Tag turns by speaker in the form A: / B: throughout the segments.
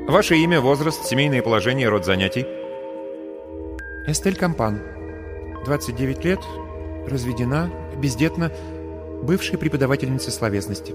A: Ваше имя, возраст, семейное положение, род занятий?
B: Эстель Кампан. 29 лет, разведена, бездетна, бывшая преподавательница словесности.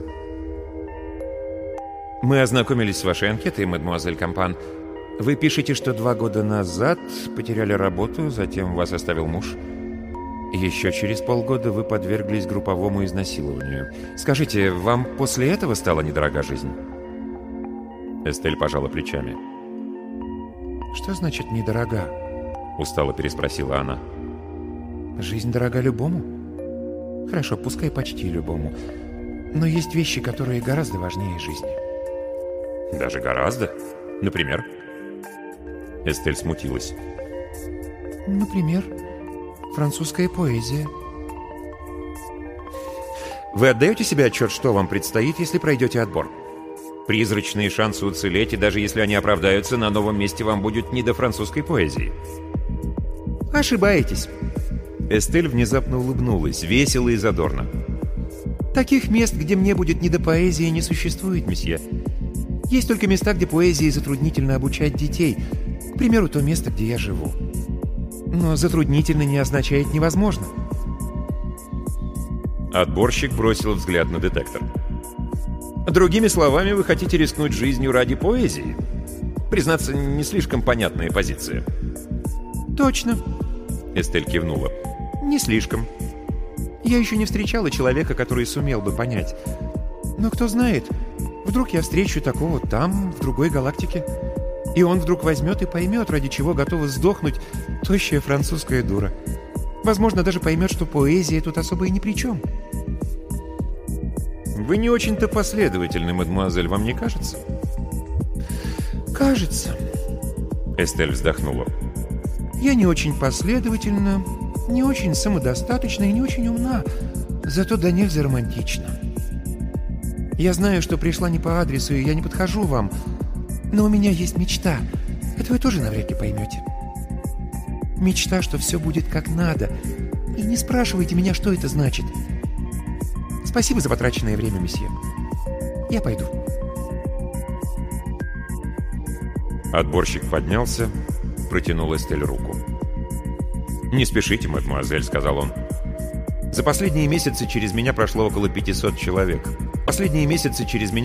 A: Мы ознакомились с вашей анкетой, мадемуазель Кампан. Вы пишете, что 2 года назад потеряли работу, затем вас оставил муж. Еще через полгода вы подверглись групповому изнасилованию. Скажите, вам после этого стала недорога жизнь? Эстель пожала плечами.
B: «Что значит «недорога»?»
A: — устало переспросила она.
B: «Жизнь дорога любому? Хорошо, пускай почти любому. Но есть вещи, которые гораздо важнее жизни».
A: «Даже гораздо? Например?» Эстель смутилась.
B: «Например, французская поэзия».
A: Вы отдаете себе отчет, что вам предстоит, если пройдете отбор? Призрачные шансы уцелеть, и даже если они оправдаются, на новом месте вам будет не до французской поэзии.
B: Ошибаетесь.
A: Эстель внезапно улыбнулась, весело и задорно.
B: Таких мест, где мне будет не до поэзии, не существует, месье. Есть только места, где поэзии затруднительно обучать детей. К примеру, то место, где я живу. Но затруднительно не означает невозможно.
A: Отборщик бросил взгляд на детектор. Другими словами, вы хотите рискнуть жизнью ради поэзии? Признаться, не слишком понятная позиция.
B: Точно.
A: Эстель кивнула.
B: Не слишком. Я еще не встречала человека, который сумел бы понять. Но кто знает, вдруг я встречу такого там, в другой галактике. И он вдруг возьмет и поймет, ради чего готова сдохнуть тощая французская дура. Возможно, даже поймет, что поэзия тут особо и ни при чем.
A: Вы не очень-то последовательны, мадемуазель, вам не кажется?
B: Кажется.
A: Эстель вздохнула.
B: Я не очень последовательна, не очень самодостаточна и не очень умна, зато до нельзя романтична. Я знаю, что пришла не по адресу, и я не подхожу вам, но у меня есть мечта. Это вы тоже навряд ли поймете. Мечта, что все будет как надо. И не спрашивайте меня, что это значит. Спасибо за потраченное время, месье. Я пойду.
A: Отборщик поднялся, протянул Эстель руку. «Не спешите, мадемуазель», — сказал он. «За последние месяцы через меня прошло около 500 человек. Последние месяцы через меня